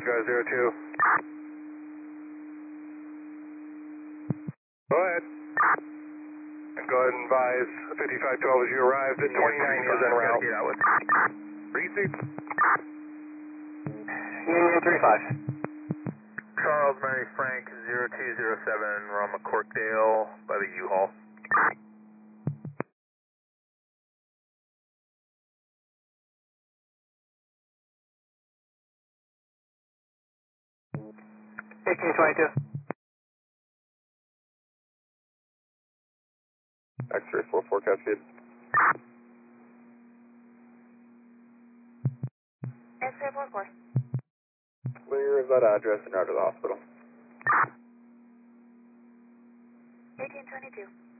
02. Go ahead. And go ahead and advise 5512 as you arrived at 29 is en route. Get out with Receive. Union 35. Charles Mary Frank 0207, we're on McCorkdale by the U-Haul. $1822. X-ray 44 Cascade. X-ray 44. Where is that address and out of the hospital? 1822.